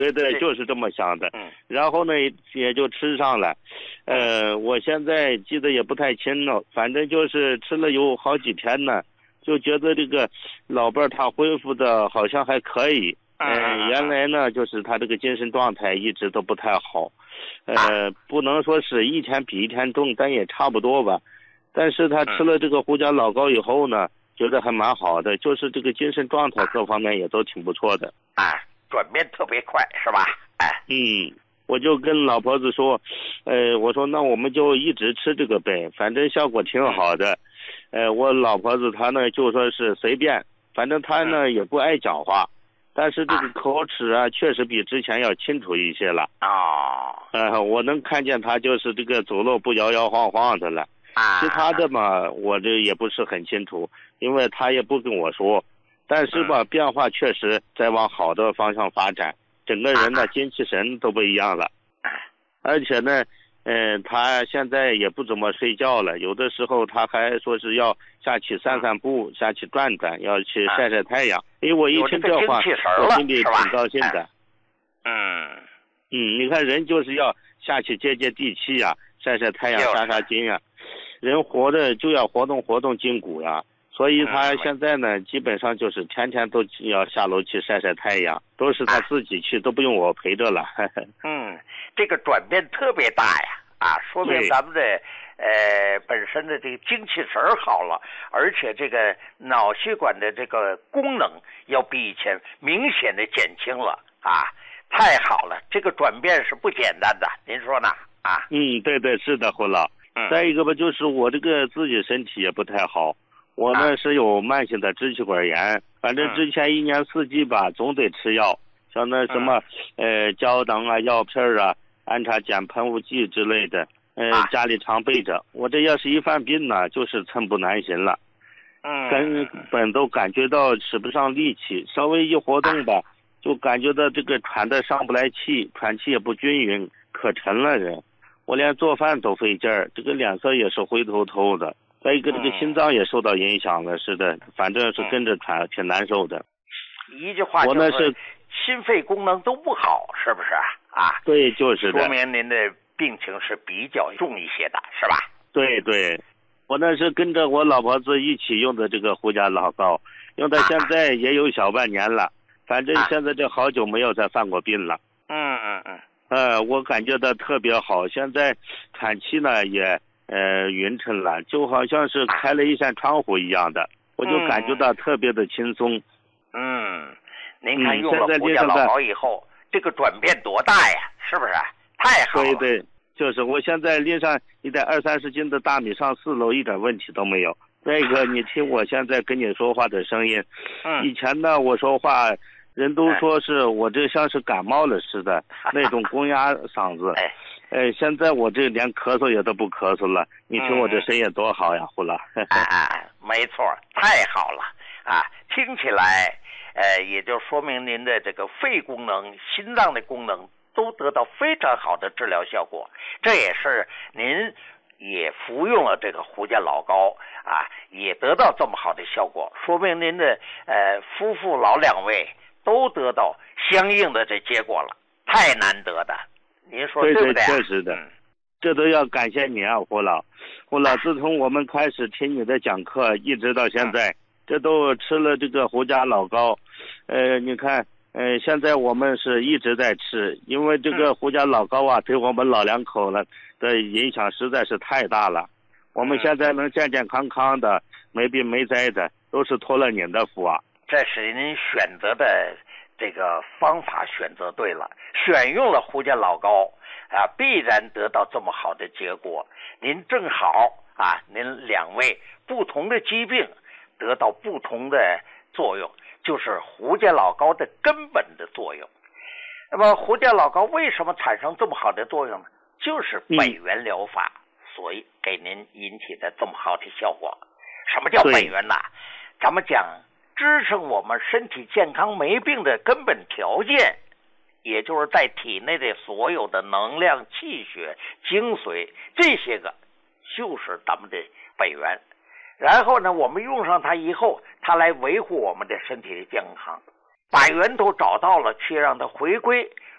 对对，就是这么想的。然后呢，也就吃上了。我现在记得也不太清了，反正就是吃了有好几天呢，就觉得这个老伴儿他恢复的好像还可以。原来呢，就是他这个精神状态一直都不太好。不能说是一天比一天重，但也差不多吧。但是他吃了这个胡椒老膏以后呢，觉得还蛮好的，就是这个精神状态各方面也都挺不错的。 转变特别快，是吧？ 我就跟老婆子说，我说那我们就一直吃这个呗，反正效果挺好的。我老婆子她呢就说是随便，反正她呢也不爱讲话，但是这个口齿啊确实比之前要清楚一些了。我能看见她就是这个走路不摇摇晃晃的了。其他的嘛，我这也不是很清楚，因为她也不跟我说。但是吧，变化确实在往好的方向发展，整个人的精气神都不一样了。而且呢，他现在也不怎么睡觉了，有的时候他还说是要下去散散步，下去转转，要去晒晒太阳。我一听这话，我心里挺高兴的。你看人就是要下去接接地气呀，晒晒太阳，杀杀菌呀。人活着就要活动活动筋骨呀。所以他现在呢，基本上就是天天都要下楼去晒晒太阳，都是他自己去，都不用我陪着了。 这个转变特别大呀，说明咱们的本身的这个精气神好了，而且这个脑血管的这个功能要比以前明显的减轻了太好了，这个转变是不简单的，您说呢？ 对对，是的，胡老。再一个吧，就是我这个自己身体也不太好。我呢是有慢性的支气管炎，反正之前一年四季吧，总得吃药，像那什么胶囊啊、药片啊、安插碱喷雾剂之类的，家里常备着。我这要是一犯病呢，就是寸步难行了，根本都感觉到使不上力气，稍微一活动吧，就感觉到这个喘得上不来气，喘气也不均匀，可沉了人。我连做饭都费劲儿，这个脸色也是灰头头的。再一个，这个心脏也受到影响了，是的，反正是跟着喘，挺难受的。 一句话就是心肺功能都不好，是不是对，就是的。 说明您的病情是比较重一些的，是吧？ 对对，我那是跟着我老婆子一起用的这个胡椒老膏，用到现在也有小半年了，反正现在这好久没有再犯过病了。我感觉到特别好，现在喘气呢也匀称了，就好像是开了一扇窗户一样的，我就感觉到特别的轻松。 您看用了胡椒老膏以后，这个转变多大呀？是不是？太好了。 对，就是我现在拎上一袋20-30斤的大米上4楼一点问题都没有。再一个，你听我现在跟你说话的声音，以前呢我说话人都说是我这像是感冒了似的，那种公鸭嗓子。现在我这连咳嗽也都不咳嗽了，你听我这声音多好呀，胡老。 没错，太好了听起来也就说明您的这个肺功能、心脏的功能都得到非常好的治疗效果，这也是您也服用了这个胡椒老膏也得到这么好的效果，说明您的夫妇老两位都得到相应的这结果了，太难得的。您说对不对？ 确实的，这都要感谢你胡老。胡老，自从我们开始听你的讲课，一直到现在，这都吃了这个胡椒老膏。你看，现在我们是一直在吃，因为这个胡椒老膏对我们老两口的影响实在是太大了。我们现在能健健康康的，没病没灾的，都是托了您的福这是您选择的这个方法选择对了，选用了胡椒老膏必然得到这么好的结果。您正好您两位不同的疾病得到不同的作用，就是胡椒老膏的根本的作用。那么胡椒老膏为什么产生这么好的作用呢？就是北元疗法所以给您引起的这么好的效果。什么叫北元呢？咱们讲支撑我们身体健康没病的根本条件，也就是在体内的所有的能量、气血、精髓，这些个就是咱们的北元。然后呢，我们用上它以后，它来维护我们的身体的健康，把源头找到了，去让它回归